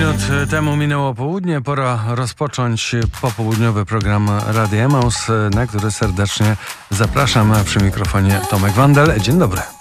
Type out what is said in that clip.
minut temu minęło południe. Pora rozpocząć popołudniowy program Radia Emaus, na który serdecznie zapraszam. Przy mikrofonie Tomek Wandel. Dzień dobry.